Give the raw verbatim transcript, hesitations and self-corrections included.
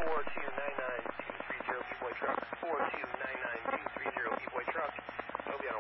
four two nine nine two three zero, B-Boy Truck, four two nine nine two three zero, B-Boy Truck. I'll be on a